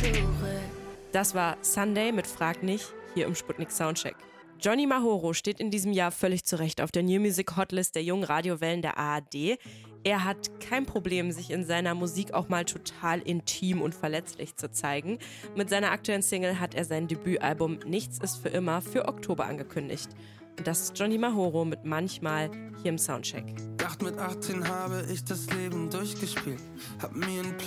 Das war Sunday mit Frag nicht, hier im Sputnik Soundcheck. Johnny Mahoro steht in diesem Jahr völlig zurecht auf der New Music Hotlist der jungen Radiowellen der ARD. Er hat kein Problem, sich in seiner Musik auch mal total intim und verletzlich zu zeigen. Mit seiner aktuellen Single hat er sein Debütalbum Nichts ist für immer für Oktober angekündigt. Und das ist Johnny Mahoro mit Manchmal hier im Soundcheck. Mit 18 habe ich das Leben durchgespielt, hab mir